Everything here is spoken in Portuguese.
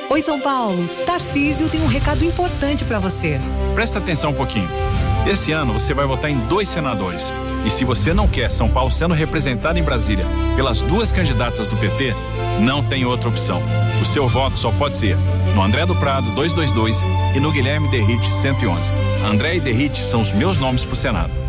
Oi, São Paulo. Tarcísio tem um recado importante para você. Presta atenção um pouquinho. Esse ano você vai votar em 2 senadores. E se você não quer São Paulo sendo representado em Brasília pelas 2 candidatas do PT, não tem outra opção. O seu voto só pode ser no André do Prado 222 e no Guilherme Derrite 111. André e Derrite são os meus nomes pro Senado.